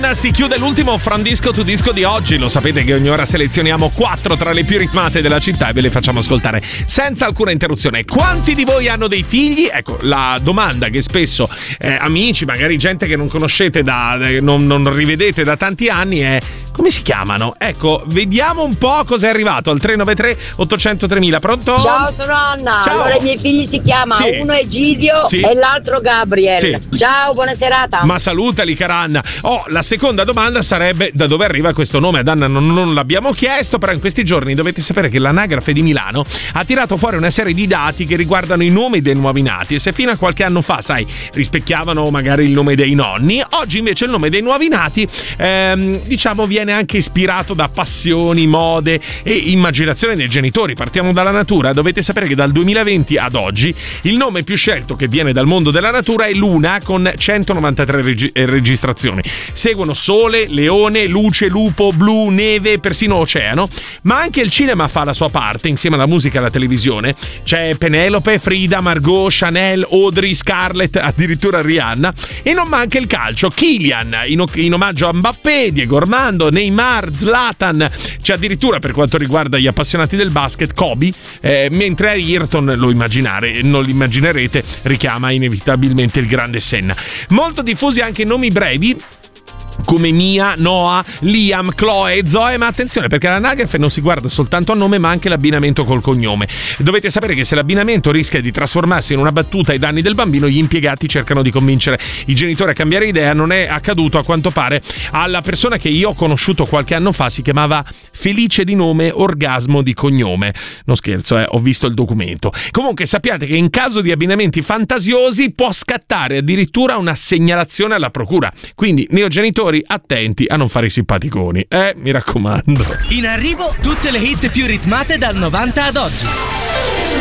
Si chiude l'ultimo From Disco to Disco di oggi. Lo sapete che ogni ora selezioniamo 4 tra le più ritmate della città e ve le facciamo ascoltare senza alcuna interruzione. Quanti di voi hanno dei figli? Ecco, la domanda che spesso amici, magari gente che non conoscete non rivedete da tanti anni è: come si chiamano? Ecco, vediamo un po' cosa è arrivato al 393 800 3000. Pronto? Ciao, sono Anna. Ciao. Allora i miei figli si chiamano, Sì. uno Egidio Sì. e l'altro Gabriel. Sì. Ciao, buona serata. Ma salutali, cara Anna. La seconda domanda sarebbe: da dove arriva questo nome? Ad Anna non l'abbiamo chiesto, però in questi giorni dovete sapere che l'anagrafe di Milano ha tirato fuori una serie di dati che riguardano i nomi dei nuovi nati. E se fino a qualche anno fa, sai, rispecchiavano magari il nome dei nonni, oggi invece il nome dei nuovi nati diciamo viene anche ispirato da passioni, mode e immaginazione dei genitori. Partiamo dalla natura. Dovete sapere che dal 2020 ad oggi il nome più scelto che viene dal mondo della natura è Luna, con 193 registrazioni. Seguono Sole, Leone, Luce, Lupo, Blu, Neve, persino Oceano. Ma anche il cinema fa la sua parte insieme alla musica e alla televisione. C'è Penelope, Frida, Margot, Chanel, Audrey, Scarlett, addirittura Rihanna. E non manca il calcio. Kylian in omaggio a Mbappé, Diego Armando, Neymar, Zlatan. C'è addirittura, per quanto riguarda gli appassionati del basket, Kobe, mentre Ayrton, non lo immaginerete, richiama inevitabilmente il grande Senna. Molto diffusi anche nomi brevi come Mia, Noah, Liam, Chloe, Zoe, ma attenzione, perché l'anagrafe non si guarda soltanto al nome ma anche l'abbinamento col cognome. Dovete sapere che se l'abbinamento rischia di trasformarsi in una battuta ai danni del bambino, gli impiegati cercano di convincere i genitori a cambiare idea. Non è accaduto, a quanto pare, alla persona che io ho conosciuto qualche anno fa. Si chiamava Felice di nome, Orgasmo di cognome. Non scherzo, ho visto il documento. Comunque sappiate che in caso di abbinamenti fantasiosi può scattare addirittura una segnalazione alla procura. Quindi, neogenitori, attenti a non fare i simpaticoni, mi raccomando. In arrivo tutte le hit più ritmate dal 90 ad oggi.